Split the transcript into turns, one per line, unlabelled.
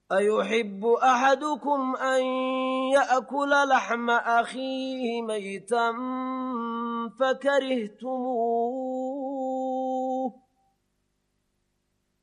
أيحب أحدكم أن يأكل لحم أخيه ميتا فكرهتموه